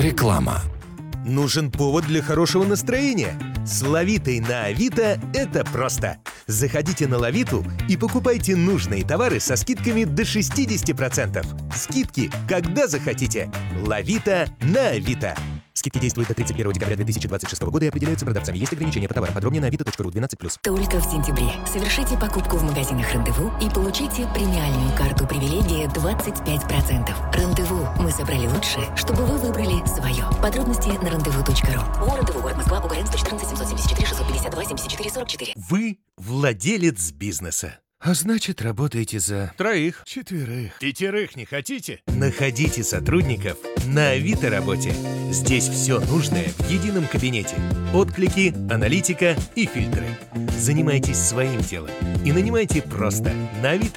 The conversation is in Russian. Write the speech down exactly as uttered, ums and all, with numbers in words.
Реклама. Нужен повод для хорошего настроения? С Лавитой на Авито это просто. Заходите на Лавиту и покупайте нужные товары со скидками до шестьдесят процентов. Скидки, когда захотите. Лавита на Авито. Скидки действуют до тридцать первого декабря две тысячи двадцать шестого года и определяются продавцами. Есть ограничения по товарам. Подробнее на авито точка ру двенадцать плюс. Только в сентябре совершите покупку в магазинах «Рандеву» и получите премиальную карту «Привилегия» двадцать пять процентов. «Рандеву» мы собрали лучшее, чтобы вы выбрали свое. Подробности на рандеву точка ру. «Рандеву», город Москва, Бугарен, сто четырнадцать семьсот семьдесят четыре шестьсот пятьдесят два семьдесят четыре сорок четыре. Вы владелец бизнеса. А значит, работаете за Троих. четверых. Пятерых не хотите? Находите сотрудников на Авито работе. Здесь все нужное в едином кабинете. Отклики, аналитика и фильтры. Занимайтесь своим делом и нанимайте просто на Авито.